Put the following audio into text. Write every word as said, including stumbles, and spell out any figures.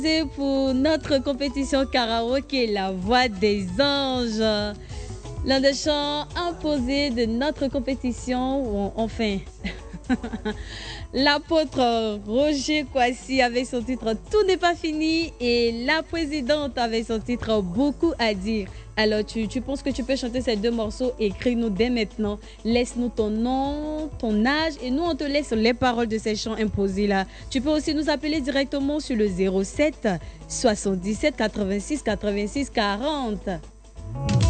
C'est pour notre compétition karaoké, la voix des anges. L'un des chants imposés de notre compétition, ou enfin, l'apôtre Roger Kwasi avec son titre Tout n'est pas fini et la présidente avec son titre Beaucoup à dire. Alors, tu, tu penses que tu peux chanter ces deux morceaux? Écris-nous dès maintenant. Laisse-nous ton nom, ton âge et nous, on te laisse les paroles de ces chants imposés là. Tu peux aussi nous appeler directement sur le zéro sept soixante-dix-sept quatre-vingt-six quatre-vingt-six quarante.